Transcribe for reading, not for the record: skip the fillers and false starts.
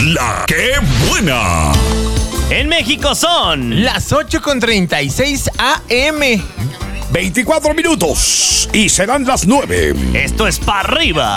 La que buena. En México son las 8:36 AM. 24 minutos y serán las 9. Esto es Pa' Arriba.